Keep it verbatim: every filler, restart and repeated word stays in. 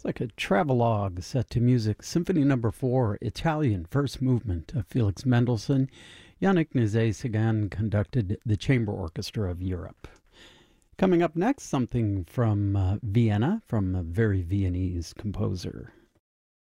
It's like a travelogue set to music. Symphony Number Four, Italian First Movement of Felix Mendelssohn. Yannick Nézet-Séguin conducted the Chamber Orchestra of Europe. Coming up next, something from uh, Vienna, from a very Viennese composer.